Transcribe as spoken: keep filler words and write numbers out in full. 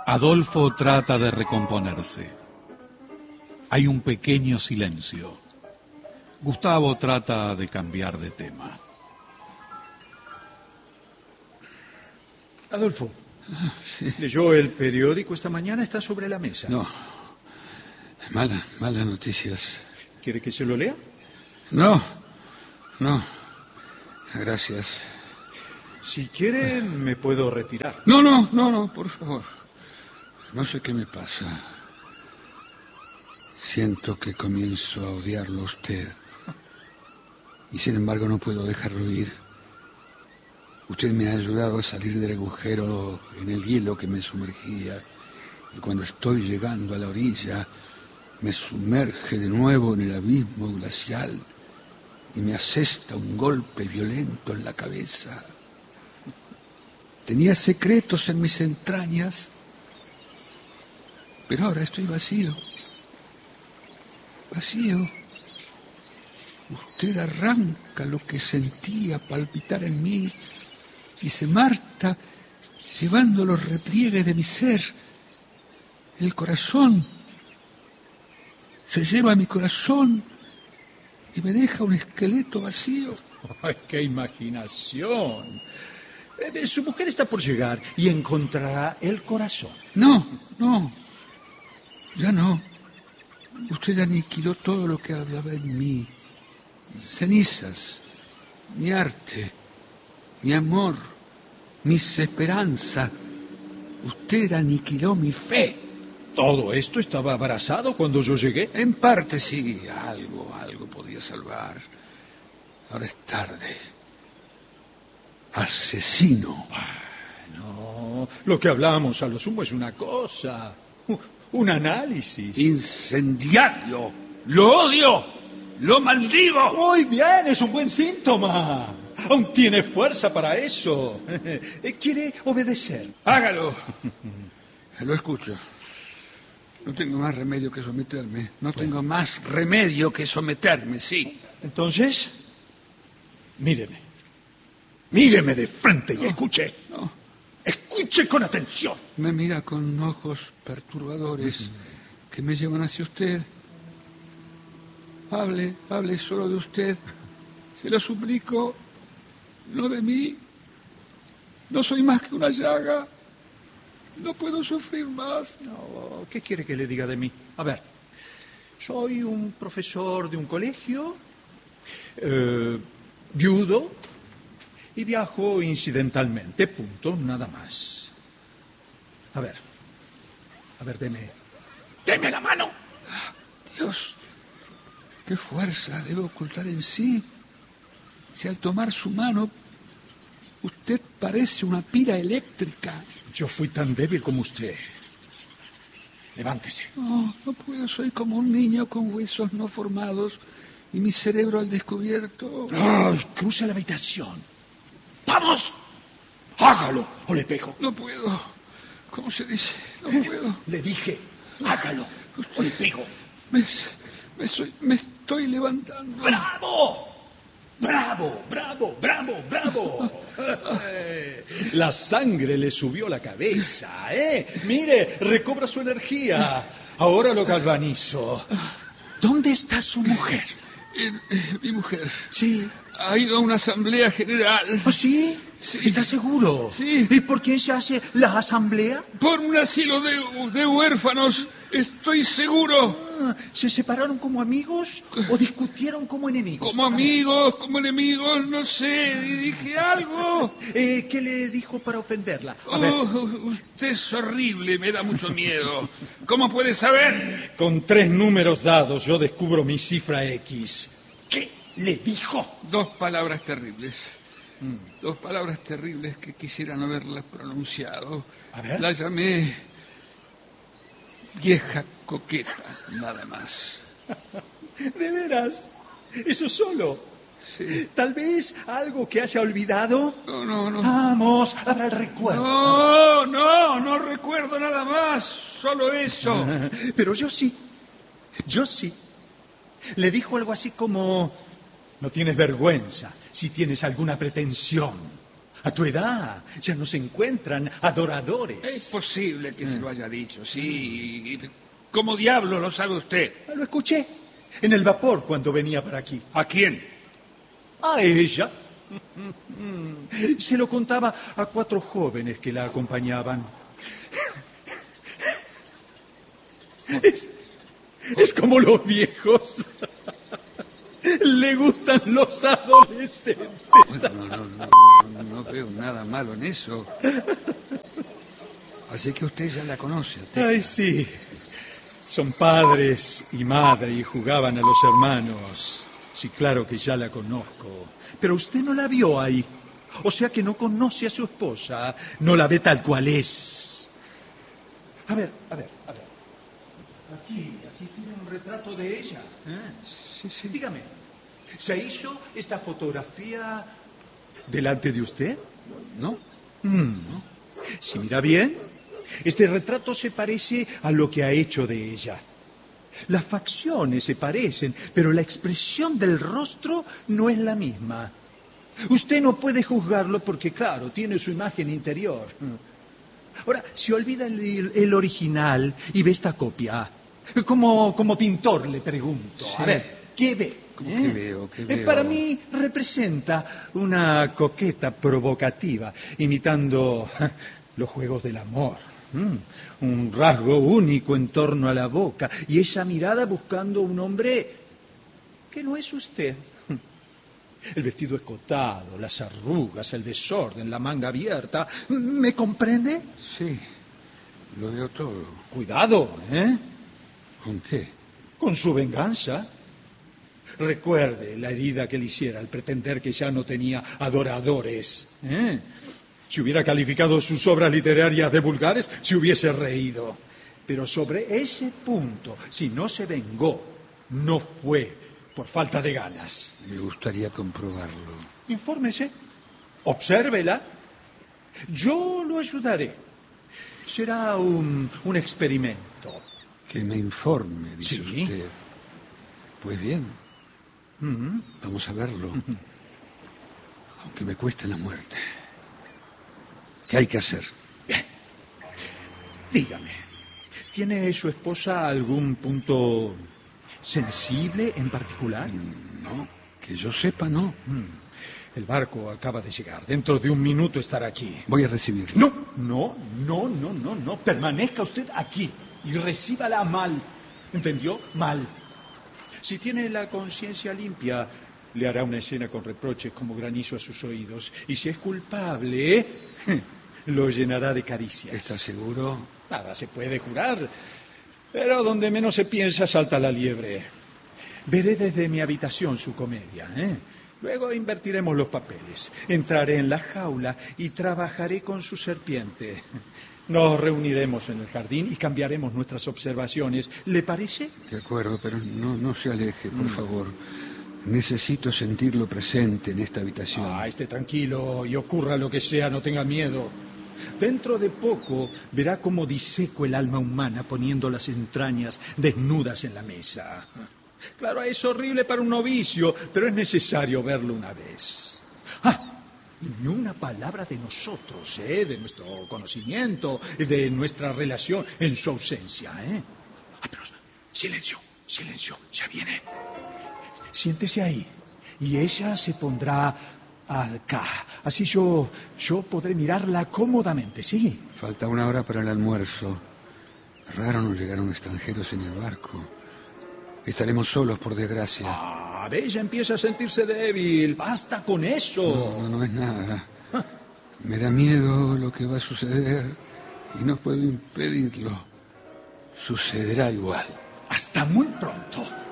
Adolfo trata de recomponerse. Hay un pequeño silencio. Gustavo trata de cambiar de tema. Adolfo, Sí. ¿leyó el periódico esta mañana? Está sobre la mesa. No. Mala, malas noticias. ¿Quiere que se lo lea? No, no. Gracias. Si quiere, me puedo retirar. No, no, no, no, por favor. No sé qué me pasa. Siento que comienzo a odiarlo a usted. Y sin embargo no puedo dejarlo ir. Usted me ha ayudado a salir del agujero en el hielo que me sumergía. Y cuando estoy llegando a la orilla, me sumerge de nuevo en el abismo glacial y me asesta un golpe violento en la cabeza. Tenía secretos en mis entrañas, pero ahora estoy vacío. Vacío. Usted arranca lo que sentía palpitar en mí y se marcha llevando los repliegues de mi ser. El corazón. Se lleva mi corazón y me deja un esqueleto vacío. ¡Ay, qué imaginación! Eh, Su mujer está por llegar y encontrará el corazón. No, no. Ya no. Usted aniquiló todo lo que hablaba en mí. Cenizas, mi arte, mi amor, mis esperanzas. Usted aniquiló mi fe. Todo esto estaba abrazado cuando yo llegué. En parte sí, algo, algo podía salvar. Ahora es tarde. Asesino. No, lo que hablamos a lo sumo es una cosa, un análisis. Incendiario. Lo odio. Lo maldigo. Muy bien, es un buen síntoma. Aún tiene fuerza para eso. Quiere obedecer. Hágalo. Lo escucho. No tengo más remedio que someterme. No tengo más remedio que someterme, sí. Entonces, míreme. Míreme de frente y escuche. No. Escuche con atención. Me mira con ojos perturbadores que me llevan hacia usted. Hable, hable solo de usted. Se lo suplico. No de mí. No soy más que una llaga. No puedo sufrir más. No, ¿qué quiere que le diga de mí? A ver, soy un profesor de un colegio, eh, viudo, y viajo incidentalmente, punto, nada más. A ver, a ver, deme, deme la mano. Dios, qué fuerza debe ocultar en sí. Si al tomar su mano, usted parece una pira eléctrica. Yo fui tan débil como usted. Levántese. No, no puedo, soy como un niño con huesos no formados y mi cerebro al descubierto. ¡Ay! Cruce la habitación. ¡Vamos! ¡Hágalo o le pego! No puedo. ¿Cómo se dice? No puedo. Le dije, hágalo o le pego. Me, me, estoy, me estoy levantando. ¡Bravo! ¡Bravo! ¡Bravo! ¡Bravo! ¡Bravo! La sangre le subió a la cabeza, ¿eh? Mire, recobra su energía. Ahora lo galvanizo. ¿Dónde está su mujer? Eh, eh, mi mujer. Sí. Ha ido a una asamblea general. ¿Oh, sí? Sí. ¿Está seguro? Sí. ¿Y por quién se hace la asamblea? Por un asilo de, de huérfanos. Estoy seguro. Ah, ¿se separaron como amigos o discutieron como enemigos? Como amigos, como enemigos, no sé. Dije algo. Eh, ¿Qué le dijo para ofenderla? A ver. Oh, usted es horrible, me da mucho miedo. ¿Cómo puede saber? Con tres números dados yo descubro mi cifra X. ¿Qué le dijo? Dos palabras terribles. Mm. Dos palabras terribles que quisiera no haberlas pronunciado. A ver. La llamé vieja coqueta, nada más. ¿De veras? ¿Eso solo? Sí. ¿Tal vez algo que haya olvidado? No, no, no. Vamos, abra el recuerdo. No, no, no recuerdo nada más. Solo eso. Pero yo sí. Yo sí. Le dijo algo así como... No tienes vergüenza si tienes alguna pretensión. A tu edad ya no se encuentran adoradores. Es posible que se lo haya dicho, sí. ¿Cómo diablo lo sabe usted? Lo escuché en el vapor cuando venía para aquí. ¿A quién? A ella. Se lo contaba a cuatro jóvenes que la acompañaban. Es, es como los viejos. Le gustan los adolescentes. Bueno, no, no, no, no, no veo nada malo en eso. Así que usted ya la conoce. Usted. Ay, sí. Son padres y madre y jugaban a los hermanos. Sí, claro que ya la conozco. Pero usted no la vio ahí. O sea que no conoce a su esposa. No la ve tal cual es. A ver, a ver, a ver. Aquí, aquí tiene un retrato de ella. ¿Eh? Sí, sí. Dígame, ¿se hizo esta fotografía delante de usted? ¿No? Mm. ¿No? Si mira bien, este retrato se parece a lo que ha hecho de ella. Las facciones se parecen, pero la expresión del rostro no es la misma. Usted no puede juzgarlo porque, claro, tiene su imagen interior. Ahora, se olvida el, el original y ve esta copia. Como, como pintor, le pregunto. Sí. A ver, ¿qué ve? ¿Cómo ¿Eh? que veo? ¿Qué veo? Para mí representa una coqueta provocativa, imitando los juegos del amor. Mm, un rasgo único en torno a la boca y esa mirada buscando un hombre que no es usted. El vestido escotado, las arrugas, el desorden, la manga abierta. ¿Me comprende? Sí, lo veo todo. Cuidado, ¿eh? ¿Con qué? Con su venganza. Recuerde la herida que le hiciera al pretender que ya no tenía adoradores. ¿Eh? Si hubiera calificado sus obras literarias de vulgares, se hubiese reído. Pero sobre ese punto, si no se vengó, no fue por falta de ganas. Me gustaría comprobarlo. Infórmese, obsérvela. Yo lo ayudaré. Será un, un experimento. Que me informe, dice ¿Sí? usted. Pues bien, Mm-hmm. vamos a verlo. Mm-hmm. Aunque me cueste la muerte. ¿Qué hay que hacer? Bien. Dígame, ¿tiene su esposa algún punto sensible en particular? No, que yo sepa, no. Mm. El barco acaba de llegar. Dentro de un minuto estará aquí. Voy a recibirlo. No, no, no, no, no, no. Permanezca usted aquí y recíbala mal. ¿Entendió? Mal. Si tiene la conciencia limpia, le hará una escena con reproches como granizo a sus oídos. Y si es culpable, lo llenará de caricias. ¿Está seguro? Nada se puede jurar. Pero donde menos se piensa, salta la liebre. Veré desde mi habitación su comedia, ¿eh? Luego invertiremos los papeles. Entraré en la jaula y trabajaré con su serpiente. Nos reuniremos en el jardín y cambiaremos nuestras observaciones. ¿Le parece? De acuerdo, pero no, no se aleje, por favor. Necesito sentirlo presente en esta habitación. Ah, esté tranquilo y ocurra lo que sea, no tenga miedo. Dentro de poco verá cómo diseco el alma humana poniendo las entrañas desnudas en la mesa. Claro, es horrible para un novicio, pero es necesario verlo una vez. ¡Ah! Ni una palabra de nosotros, ¿eh? De nuestro conocimiento, de nuestra relación en su ausencia, ¿eh? Ah, pero silencio, silencio, ya viene. Siéntese ahí y ella se pondrá acá. Así yo, yo podré mirarla cómodamente, ¿sí? Falta una hora para el almuerzo. Raro no llegaron extranjeros en el barco. Estaremos solos, por desgracia. Ah, ella empieza a sentirse débil. Basta con eso. No, no, no es nada. Me da miedo lo que va a suceder y no puedo impedirlo. Sucederá igual. Hasta muy pronto.